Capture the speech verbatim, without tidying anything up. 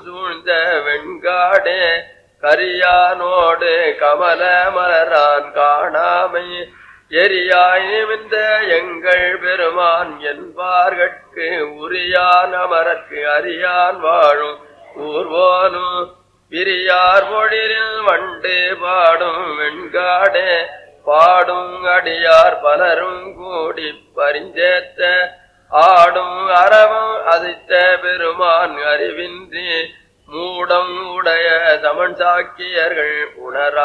சூழ்ந்த வெண்காடே கரியானோடு கமல மலரான் காணாமை எரியாய் நிமிந்த எங்கள் பெருமான் என்பார்கட்கு உரியான் அமரர்க்கு அறியான் வாழும் ஊர்வோனும் பிரியார் பொழிலில் வண்டு பாடும் வெண்காடே பாடும் அடியார் பலரும் கூடி பரிஞ்சேத்த ஆடும் அறவும் அதித்த பெருமான் அறிவின்றி மூடம் உடைய சமன் சாக்கியர்கள் உணரா